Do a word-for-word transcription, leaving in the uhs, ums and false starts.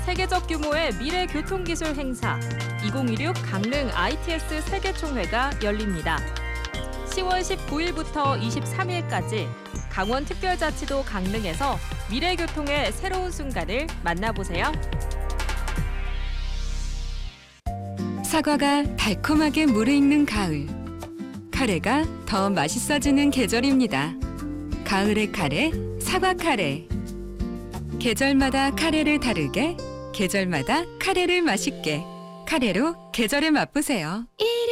세계적 규모의 미래 교통기술 행사 이천이십육 강릉 아이티에스 세계총회가 열립니다. 시월 십구일부터 이십삼일까지 강원특별자치도 강릉에서 미래교통의 새로운 순간을 만나보세요. 사과가 달콤하게 무르익는 가을. 카레가 더 맛있어지는 계절입니다. 가을의 카레, 사과 카레. 계절마다 카레를 다르게, 계절마다 카레를 맛있게. 카레로 계절을 맛보세요.